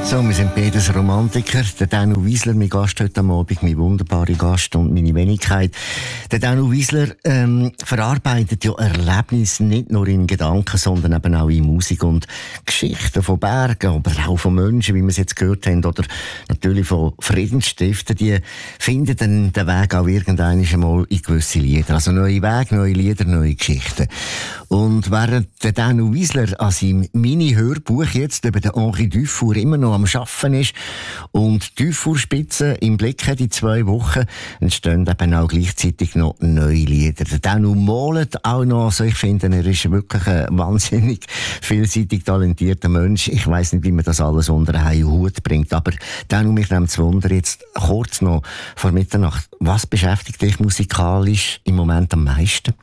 So, wir sind beides Romantiker. Der Danu Wiesler, mein Gast heute Abend, mein wunderbarer Gast und meine Wenigkeit. Der Danu Wiesler verarbeitet ja Erlebnisse nicht nur in Gedanken, sondern eben auch in Musik und Geschichten von Bergen, aber auch von Menschen, wie wir es jetzt gehört haben, oder natürlich von Friedensstiften. Die finden dann den Weg auch irgendwann einmal in gewisse Lieder. Also neue Wege, neue Lieder, neue Geschichten. Und während der Danu Wiesler an seinem Mini-Hörbuch jetzt über den Henri Dufour immer noch am Arbeiten ist und die Dufour-Spitze im Blick hat in 2 Wochen, entstehen eben auch gleichzeitig noch neue Lieder. Der Danu malt auch noch, also ich finde, er ist wirklich ein wahnsinnig vielseitig talentierter Mensch. Ich weiss nicht, wie man das alles unter einen Hut bringt, aber Danu, mich nimmt es Wunder, jetzt kurz noch vor Mitternacht, was beschäftigt dich musikalisch im Moment am meisten?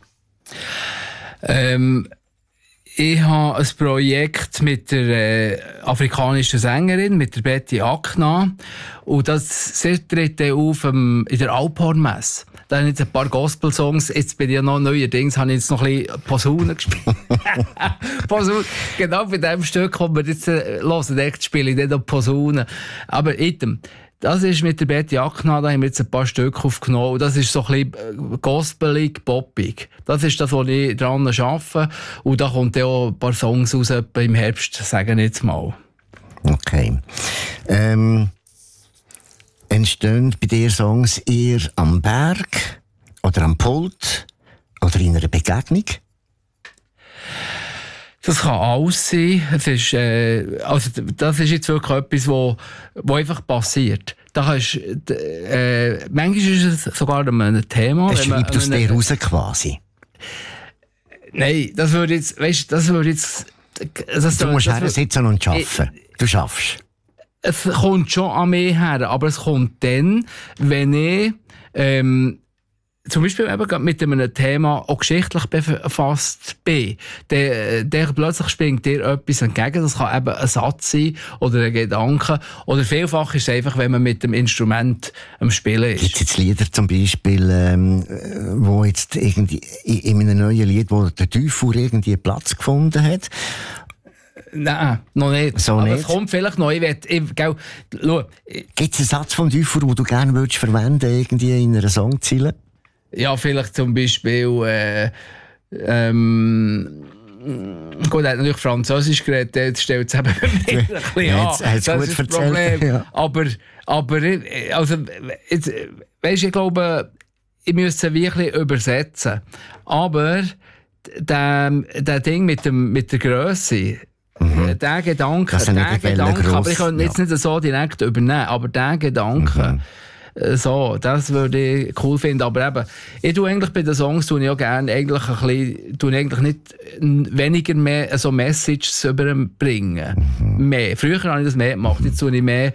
Ich habe ein Projekt mit der afrikanischen Sängerin, mit der Betty Akna. Und das tritt auf in der Alphorn-Messe. Da habe ich jetzt ein paar Gospel-Songs. Jetzt bin ich ja noch neuerdings, habe ich jetzt noch ein bisschen Posaunen gespielt. Posaunen. Genau bei dem Stück, das wir jetzt hören, echt spiele ich nicht noch Posaunen. Aber item. Das ist mit der Betty Akna, da haben wir jetzt ein paar Stücke aufgenommen. Und das ist so ein bisschen gospelig, poppig. Das ist das, wo ich dran arbeite. Und da kommt auch ein paar Songs raus, etwa im Herbst, sagen wir jetzt mal. Okay. Entstehen bei dir Songs eher am Berg oder am Pult oder in einer Begegnung? Das kann alles sein. Es ist, das ist jetzt wirklich etwas, wo einfach passiert. Da kannst, manchmal ist es sogar ein Thema. Es schreibt aus dir raus quasi. Nein, das würde jetzt, weißt, das würde jetzt... Du musst hersitzen und arbeiten. Du schaffst. Es kommt schon an mich her, aber es kommt dann, wenn ich... zum Beispiel eben mit einem Thema auch geschichtlich befasst bin, der plötzlich springt dir etwas entgegen. Das kann eben ein Satz sein oder ein Gedanke. Oder vielfach ist es einfach, wenn man mit dem Instrument am Spielen ist. Gibt es jetzt Lieder zum Beispiel, wo jetzt irgendwie in einem neuen Lied, wo der Dufour irgendwie Platz gefunden hat? Nein, noch nicht. So aber nicht? Es kommt vielleicht noch. Gibt es einen Satz vom Dufour, den du gerne würdest verwenden, irgendwie in einer Songzeile? Ja, vielleicht zum Beispiel, gut, er hat natürlich Französisch geredet, jetzt stellt es eben nicht ein bisschen an. Das ist das Problem. Ja. Aber, also, jetzt, weisst, ich glaube, ich müsste es wirklich übersetzen. Aber, der Ding mit der Grösse, der Gedanke, aber ich könnte jetzt nicht so direkt übernehmen, aber der Gedanke, so, das würde ich cool finden. Aber eben, ich tue eigentlich bei den Songs tue ich auch gerne eigentlich ein bisschen, tue ich eigentlich nicht weniger mehr so Messages überbringen. Mehr. Früher habe ich das mehr gemacht. Jetzt tue ich mehr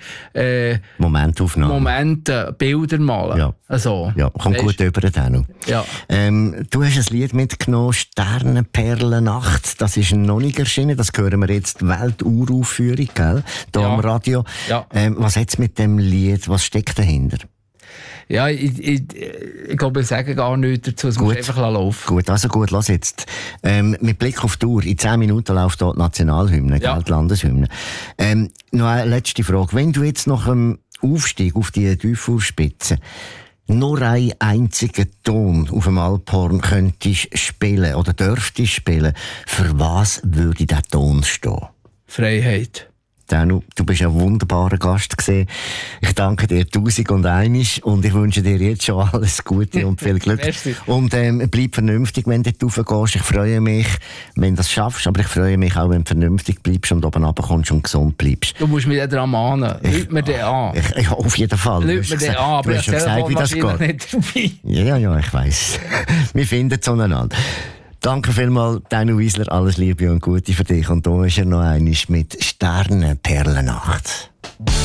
Momente, Bilder malen. Ja. Also, ja, kommt gut über den. Ja. Du hast ein Lied mitgenommen, Sternenperlennacht. Das ist noch nicht erschienen. Das hören wir jetzt, Welturaufführung, gell? Hier am Radio. Ja. Was hat es mit dem Lied? Was steckt dahinter? Ja, ich glaube, ich sage gar nichts dazu. Es muss einfach laufen. Gut, also gut, lass jetzt. Mit Blick auf die Uhr, in 10 Minuten läuft dort die Nationalhymne, die Landeshymne. Noch eine letzte Frage. Wenn du jetzt nach dem Aufstieg auf die Dufour-Spitze nur einen einzigen Ton auf dem Alphorn könntest spielen oder dürftest spielen, für was würde dieser Ton stehen? Freiheit. Danu, du bist ein wunderbarer Gast gewesen. Ich danke dir 1001 und ich wünsche dir jetzt schon alles Gute und viel Glück. Und bleib vernünftig, wenn du dort raufgehst. Ich freue mich, wenn du das schaffst, aber ich freue mich auch, wenn du vernünftig bleibst und oben runterkommst und gesund bleibst. Du musst mich da dran mahnen. Lüt mir den an. Ich auf jeden Fall. Lüt mir den an, aber du hast schon gesagt, wie das geht. Ja, ich weiss. Wir finden es zueinander. Danke vielmals, Danu Wiesler, alles Liebe und Gute für dich. Und da ist er noch einmal mit Sternenperlennacht.